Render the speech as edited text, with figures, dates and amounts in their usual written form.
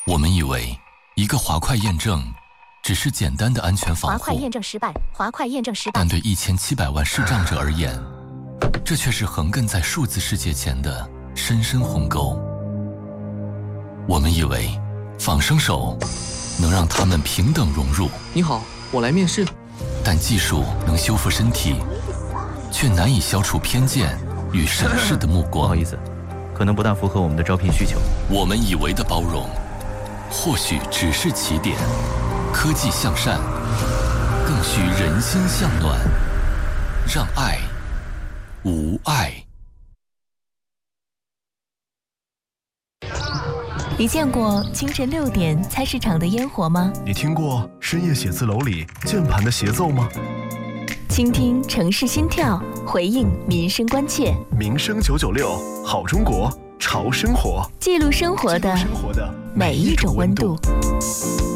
我们以为一个滑块验证只是简单的安全防护， 滑块验证失败，滑块验证失败。 但对1700万视障者而言，这却是横亘在数字世界前的深深鸿沟。我们以为仿生手能让他们平等融入。 你好，我来面试。 但技术能修复身体，却难以消除偏见与审视的目光。 不好意思，可能不大符合我们的招聘需求。 我们以为的包容，或许只是起点。科技向善，更需人心向暖，让爱无碍。 你见过清晨6点菜市场的烟火吗？ 你听过深夜写字楼里键盘的协奏吗？ 倾听城市心跳，回应民生关切。 民生996，好中国，潮生活， 记录生活的每一种温度。